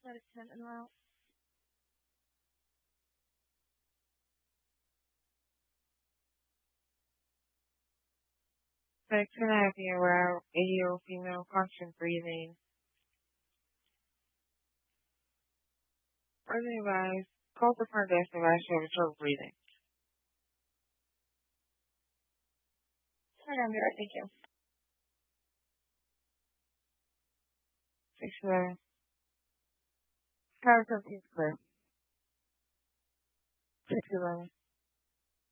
medicine and well. Sex and apnea where AO female function breathing. Breathing device. Call the front desk device to have trouble breathing. Sorry, I'm right. Thank you. 611. Power company clear. 611.